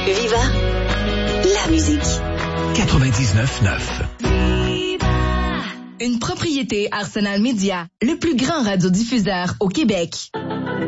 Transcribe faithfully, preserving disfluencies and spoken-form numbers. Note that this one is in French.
Viva, la musique. quatre-vingt-dix-neuf neuf. Une propriété Arsenal Média, le plus grand radiodiffuseur au Québec.